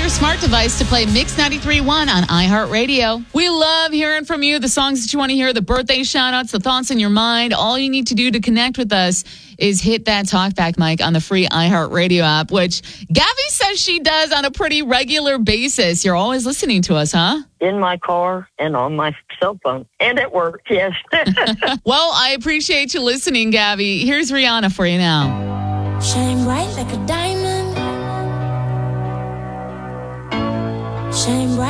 your smart device to play Mix 93.1 on iHeartRadio. We love hearing from you, the songs that you want to hear, the birthday shout-outs, the thoughts in your mind. All you need to do to connect with us is hit that talkback mic on the free iHeartRadio app, which Gabby says she does on a pretty regular basis. You're always listening to us, huh? In my car and on my cell phone. And at work, yes. Well, I appreciate you listening, Gabby. Here's Rihanna for you now. Shine bright like a diamond. Shine bright.